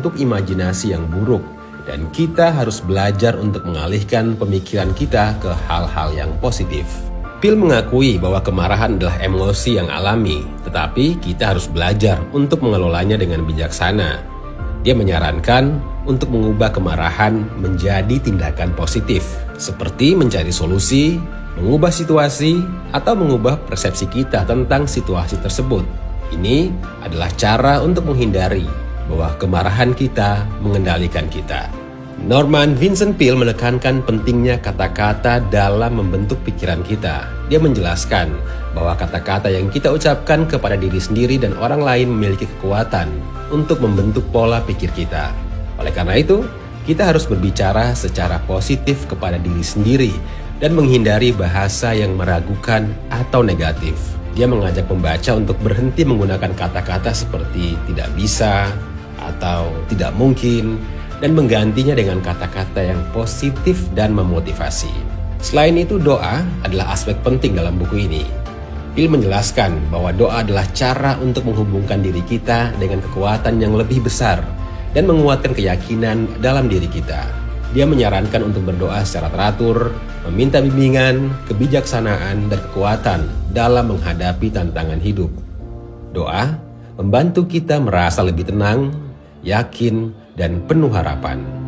membentuk imajinasi yang buruk, dan kita harus belajar untuk mengalihkan pemikiran kita ke hal-hal yang positif. Phil mengakui bahwa kemarahan adalah emosi yang alami, tetapi kita harus belajar untuk mengelolanya dengan bijaksana. Dia menyarankan untuk mengubah kemarahan menjadi tindakan positif, seperti mencari solusi, mengubah situasi, atau mengubah persepsi kita tentang situasi tersebut. Ini adalah cara untuk menghindari bahwa kemarahan kita mengendalikan kita. Norman Vincent Peale menekankan pentingnya kata-kata dalam membentuk pikiran kita. Dia menjelaskan bahwa kata-kata yang kita ucapkan kepada diri sendiri dan orang lain memiliki kekuatan untuk membentuk pola pikir kita. Oleh karena itu, kita harus berbicara secara positif kepada diri sendiri dan menghindari bahasa yang meragukan atau negatif. Dia mengajak pembaca untuk berhenti menggunakan kata-kata seperti tidak bisa atau tidak mungkin, dan menggantinya dengan kata-kata yang positif dan memotivasi. Selain itu, doa adalah aspek penting dalam buku ini. Phil menjelaskan bahwa doa adalah cara untuk menghubungkan diri kita dengan kekuatan yang lebih besar dan menguatkan keyakinan dalam diri kita. Dia menyarankan untuk berdoa secara teratur, meminta bimbingan, kebijaksanaan, dan kekuatan dalam menghadapi tantangan hidup. Doa membantu kita merasa lebih tenang, yakin, dan penuh harapan.